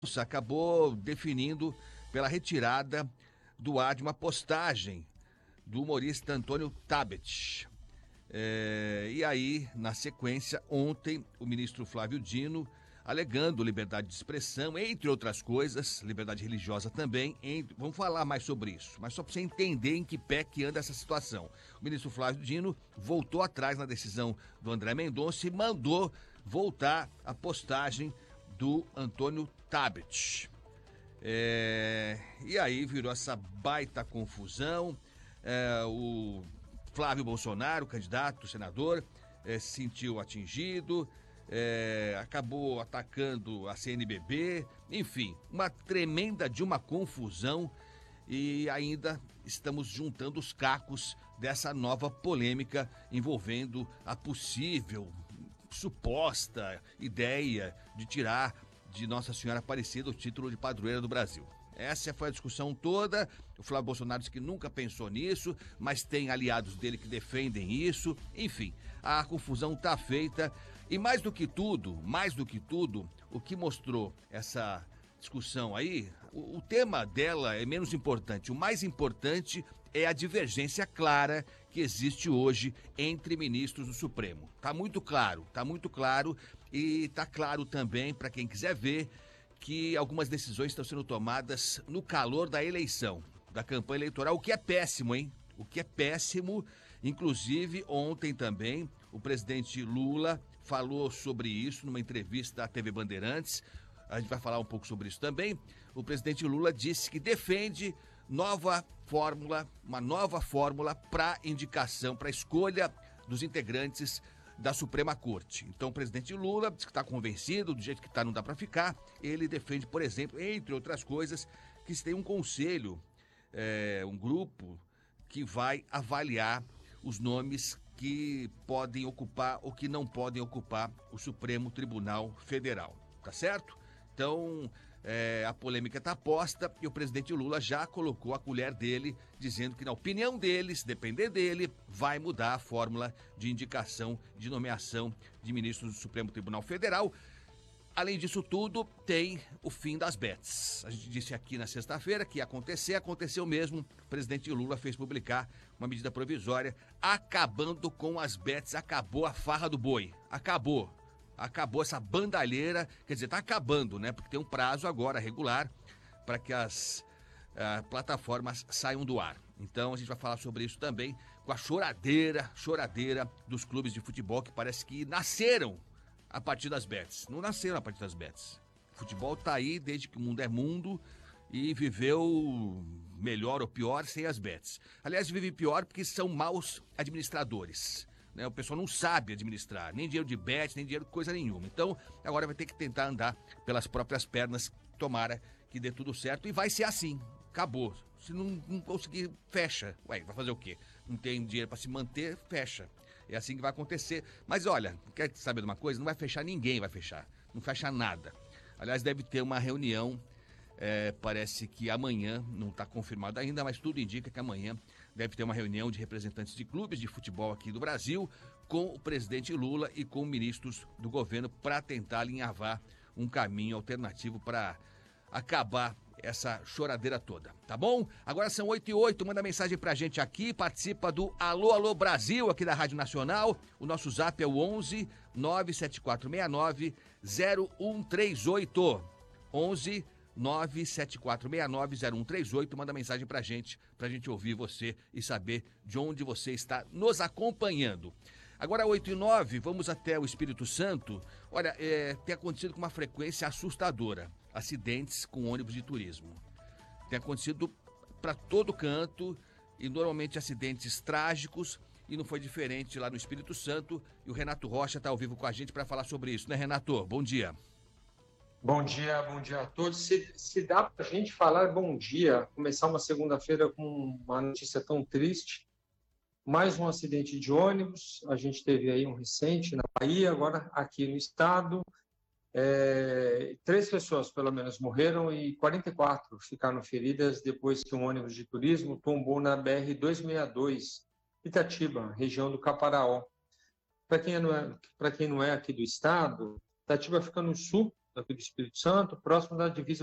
acabou definindo pela retirada do ar de uma postagem do humorista Antônio Tabet. E aí, na sequência, ontem, o ministro Flávio Dino, alegando liberdade de expressão, entre outras coisas, liberdade religiosa também, vamos falar mais sobre isso, mas só para você entender em que pé que anda essa situação. O ministro Flávio Dino voltou atrás na decisão do André Mendonça e mandou voltar a postagem do Antônio Tabet. E aí virou essa baita confusão. O Flávio Bolsonaro, candidato, senador, se sentiu atingido, acabou atacando a CNBB, enfim, uma tremenda de uma confusão, e ainda estamos juntando os cacos dessa nova polêmica envolvendo a possível, suposta ideia de tirar de Nossa Senhora Aparecida o título de padroeira do Brasil. Essa foi a discussão toda. O Flávio Bolsonaro disse que nunca pensou nisso, mas tem aliados dele que defendem isso. Enfim, a confusão está feita. E mais do que tudo, o que mostrou essa discussão aí, o tema dela é menos importante. O mais importante é a divergência clara que existe hoje entre ministros do Supremo. Tá muito claro. E tá claro também, para quem quiser ver, que algumas decisões estão sendo tomadas no calor da eleição, da campanha eleitoral, o que é péssimo, hein? O que é péssimo. Inclusive, ontem também, o presidente Lula falou sobre isso numa entrevista à TV Bandeirantes. A gente vai falar um pouco sobre isso também. O presidente Lula disse que defende uma nova fórmula para indicação, para escolha dos integrantes da Suprema Corte. Então, o presidente Lula diz que está convencido, do jeito que está não dá para ficar. Ele defende, por exemplo, entre outras coisas, que se tem um conselho, um grupo que vai avaliar os nomes que podem ocupar ou que não podem ocupar o Supremo Tribunal Federal, tá certo? Então, a polêmica está posta e o presidente Lula já colocou a colher dele, dizendo que, na opinião dele, se depender dele, vai mudar a fórmula de indicação, de nomeação de ministros do Supremo Tribunal Federal. Além disso tudo, tem o fim das bets. A gente disse aqui na sexta-feira que ia acontecer, aconteceu mesmo. O presidente Lula fez publicar uma medida provisória acabando com as bets, acabou a farra do boi, acabou essa bandalheira, quer dizer, tá acabando, né? Porque tem um prazo agora regular para que as plataformas saiam do ar. Então a gente vai falar sobre isso também, com a choradeira dos clubes de futebol que parece que nasceram a partir das bets. Não nasceram a partir das bets. O futebol tá aí desde que o mundo é mundo e viveu melhor ou pior sem as bets. Aliás, vive pior porque são maus administradores. O pessoal não sabe administrar, nem dinheiro de bet, nem dinheiro de coisa nenhuma. Então, agora vai ter que tentar andar pelas próprias pernas, tomara que dê tudo certo. E vai ser assim, acabou. Se não conseguir, fecha. Vai fazer o quê? Não tem dinheiro para se manter, fecha. É assim que vai acontecer. Mas olha, quer saber de uma coisa? Não vai fechar, ninguém vai fechar. Não fecha nada. Aliás, deve ter uma reunião, parece que amanhã, não está confirmado ainda, mas tudo indica que amanhã deve ter uma reunião de representantes de clubes de futebol aqui do Brasil com o presidente Lula e com ministros do governo para tentar alinhavar um caminho alternativo para acabar essa choradeira toda, tá bom? Agora são 8h08, manda mensagem pra gente aqui, participa do Alô, Alô Brasil aqui da Rádio Nacional. O nosso zap é o 11 97469 0138. 11 974690138, manda mensagem pra gente ouvir você e saber de onde você está nos acompanhando. Agora 8h09, vamos até o Espírito Santo. Olha, tem acontecido com uma frequência assustadora, acidentes com ônibus de turismo. Tem acontecido para todo canto e normalmente acidentes trágicos, e não foi diferente lá no Espírito Santo, e o Renato Rocha está ao vivo com a gente para falar sobre isso, né, Renato? Bom dia. Bom dia a todos. Se dá para a gente falar bom dia, começar uma segunda-feira com uma notícia tão triste, mais um acidente de ônibus, a gente teve aí um recente na Bahia, agora aqui no estado, 3 pessoas pelo menos morreram e 44 ficaram feridas depois que um ônibus de turismo tombou na BR-262, Itatiba, região do Caparaó. Para quem não é aqui do estado, Itatiba fica no sul aqui do Espírito Santo, próximo da divisa